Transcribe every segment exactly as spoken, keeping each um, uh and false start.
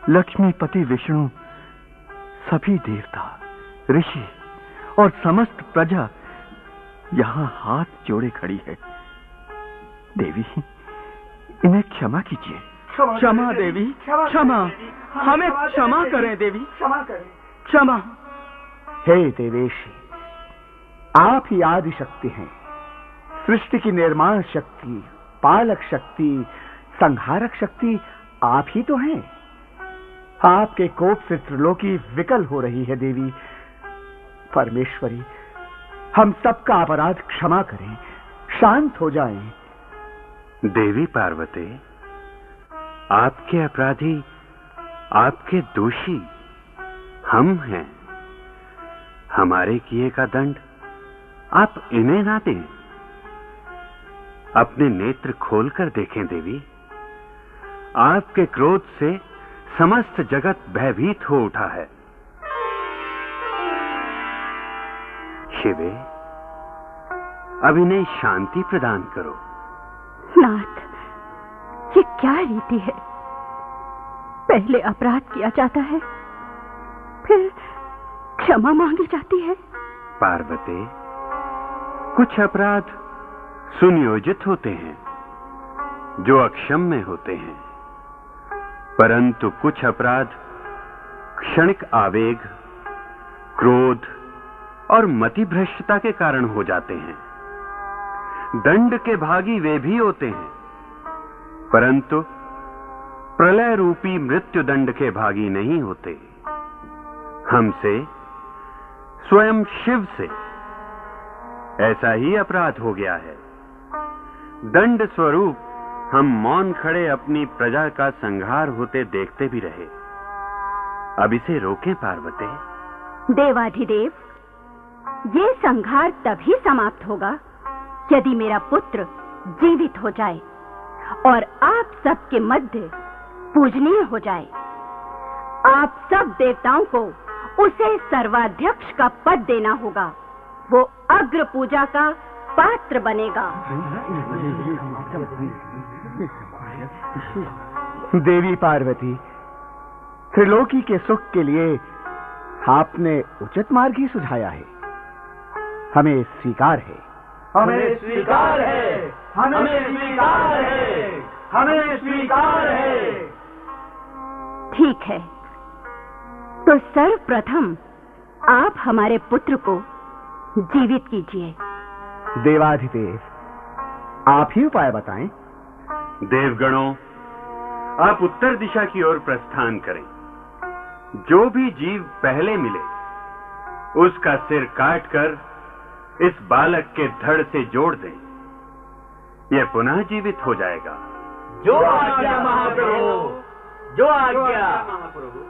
लक्ष्मीपति विष्णु, सभी देवता, ऋषि और समस्त प्रजा यहां हाथ जोड़े खड़ी है। देवी, इन्हें क्षमा कीजिए। क्षमा देवी, क्षमा, हमें क्षमा करें देवी, क्षमा करें, क्षमा। हे देवेशी, आप ही आदि शक्ति हैं। सृष्टि की निर्माण शक्ति, पालक शक्ति, संहारक शक्ति आप ही तो हैं। आपके कोप से त्रिलोकी विकल हो रही है देवी। परमेश्वरी, हम सबका अपराध क्षमा करें, शांत हो जाएं। देवी पार्वती, आपके अपराधी, आपके दोषी हम हैं। हमारे किए का दंड आप इन्हें ना दें। अपने नेत्र खोलकर देखें देवी। आपके क्रोध से समस्त जगत भयभीत हो उठा है। शिवे, अब इन्हें शांति प्रदान करो। नाथ, ये क्या रीति है? पहले अपराध किया जाता है, फिर क्षमा मांगी जाती है। पार्वती, कुछ अपराध सुनियोजित होते हैं, जो अक्षम्य होते हैं, परंतु कुछ अपराध क्षणिक आवेग, क्रोध और मति भ्रष्टता के कारण हो जाते हैं। दंड के भागी वे भी होते हैं, परंतु प्रलय रूपी मृत्यु दंड के भागी नहीं होते। हमसे, स्वयं शिव से ऐसा ही अपराध हो गया है। दंड स्वरूप हम मौन खड़े अपनी प्रजा का संहार होते देखते भी रहे। अब इसे रोकें पार्वती। देवाधिदेव, ये संहार तभी समाप्त होगा यदि मेरा पुत्र जीवित हो जाए और आप सबके मध्य पूजनीय हो जाए। आप सब देवताओं को उसे सर्वाध्यक्ष का पद देना होगा। वो अग्र पूजा का पात्र बनेगा। देवी पार्वती, त्रिलोकी के सुख के लिए आपने उचित मार्ग ही सुझाया है। हमें स्वीकार है। हमें स्वीकार है, हमें स्वीकार है, हमें स्वीकार है। ठीक है, तो सर्वप्रथम आप हमारे पुत्र को जीवित कीजिए। देवाधिदेव, आप ही उपाय बताएं। देवगणों, आप उत्तर दिशा की ओर प्रस्थान करें। जो भी जीव पहले मिले, उसका सिर काटकर इस बालक के धड़ से जोड़ दें। यह पुनः जीवित हो जाएगा। जो आज्ञा महाप्रभु, जो आज्ञा महाप्रभु।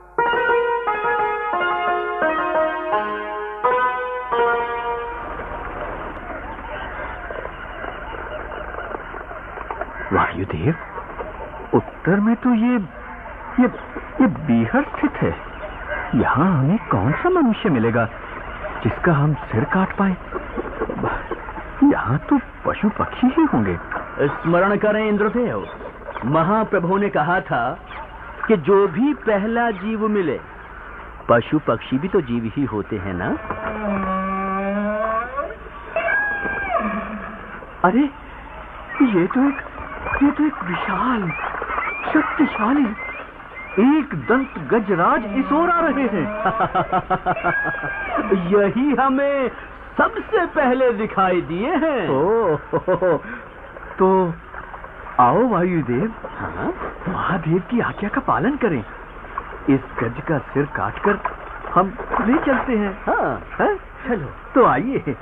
वायुदेव, उत्तर में तो ये ये ये बीहर स्थित है। यहाँ हमें कौन सा मनुष्य मिलेगा जिसका हम सिर काट पाए? यहाँ तो पशु पक्षी ही होंगे। स्मरण करें इंद्रदेव, महाप्रभु ने कहा था कि जो भी पहला जीव मिले, पशु पक्षी भी तो जीव ही होते हैं ना। अरे, ये तो एक ये तो एक विशाल, शक्तिशाली एक दंत गजराज इस ओर आ रहे हैं। यही हमें सबसे पहले दिखाई दिए हैं। ओ, तो आओ वायुदेव, हाँ? महादेव की आज्ञा का पालन करें। इस गज का सिर काटकर हम ले चलते हैं। हाँ, है? चलो तो आइए।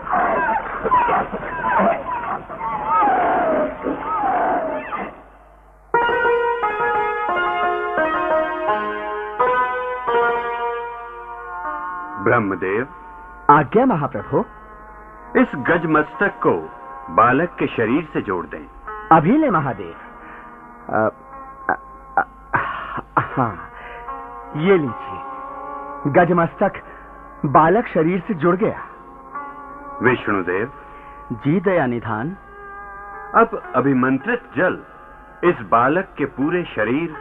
ब्रह्मदेव, आज्ञा महाप्रभु। इस गज मस्तक को बालक के शरीर से जोड़ दें। अभी ले महादेव। आ, आ, आ, हाँ, ये लीजिए। गजमस्तक बालक शरीर से जुड़ गया। विष्णुदेव। जी दया निधान। अब अभिमंत्रित जल इस बालक के पूरे शरीर